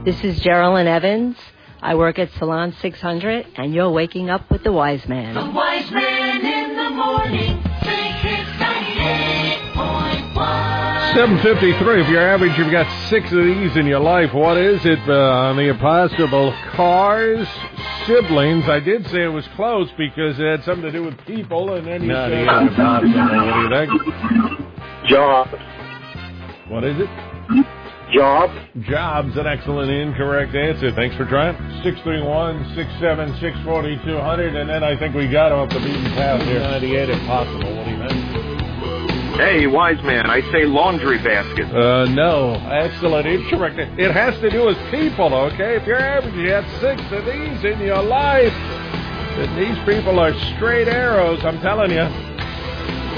This is Geraldine Evans. I work at Salon 600, and you're waking up with the Wise Man. The Wise Man in the morning. Big Hits 98.1. 7:53. If you're average, you've got 6 of these in your life. What is it on the impossible? Cars, siblings. I did say it was close because it had something to do with people, and then you said impossible. What do you think? Job. What is it? Job. Job's an excellent incorrect answer. Thanks for trying. 631-676-4200, and then I think we got off the beaten path here. 98 impossible. What do you think? Hey, Wise Man, I say laundry basket. No. Excellent incorrect. It has to do with people, okay? If you're average, you had 6 of these in your life. And these people are straight arrows, I'm telling you.